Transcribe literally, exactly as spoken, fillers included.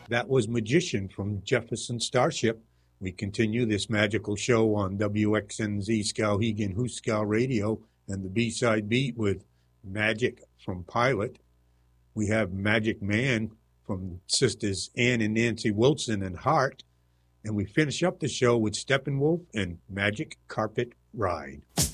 That was Magician from Jefferson Starship. We continue this magical show on W X N Z Skowhegan Hooskow Radio and the B-side beat with Magic from Pilot. We have Magic Man from Sisters Ann and Nancy Wilson and Heart. And we finish up the show with Steppenwolf and Magic Carpet Ride.